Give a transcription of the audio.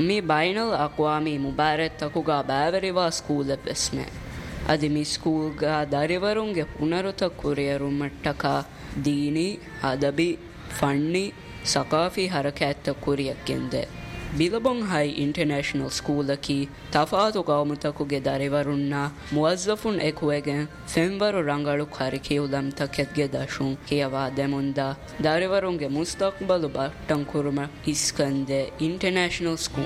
ಮಿ ಬೈನಲ್ ಅಕ್ವಾಮಿ Mubarak ತಕುಗಾ ಬಾವರಿವಾ school ಬೆಸ್ಮೆ ಅದಿ ಮಿ ಸ್ಕೂಲ್ಗಾ ದರಿವರುಂಗೆ ಪುನರುತ ಕುರಿಯರು ಮಟ್ಟಕ ದೀನಿ ಅದಬಿ ಫಣ್ಣಿ Saqafi ಹರಕැත්ත ಕುರಿಯಕ್ಕೆಂದೆ ಬಿಲಬೊಂ high international ಸ್ಕೂಲಕಿ ತಫಾತು ಕೌಮುತಕುಗೆ ದರಿವರುನ್ನ ಮುವಜ್ಜಫುನ್ ಎಕುವೆಗೆ ಫೆಂವರು ರಂಗಳು ಕರಿಕಿಯುಲಂ ತಕೆತ್ಗೆ ದಶುಂ ಕಿಯವಾ ದೆಮುಂದ ದರಿವರುಂಗೆ ಮುಸ್ತಕ್ಬಲು ಬಟ್ಟಂ ಕುರುಮ ಇಸ್ಕಂದೆ international school